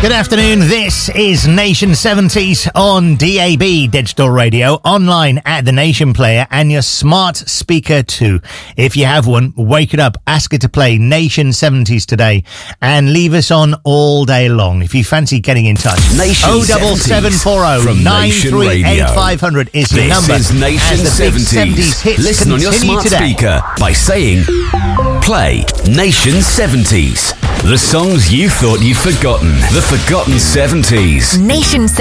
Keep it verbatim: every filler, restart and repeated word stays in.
Good afternoon, this is Nation seventies on D A B Digital Radio, online at the Nation Player and your smart speaker too. If you have one, wake it up, ask it to play Nation seventies today and leave us on all day long. If you fancy getting in touch, Nation oh seven seven four oh nine three eight five hundred is the this number. This is Nation as the big seventies. seventies hits Listen on your continue smart today. speaker by saying, play Nation seventies. The songs you thought you'd forgotten. The forgotten seventies. Nation